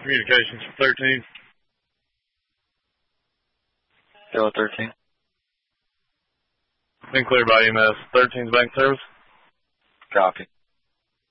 communications for 13. Kilo 13. Been cleared by EMS. 13's bank service. Copy.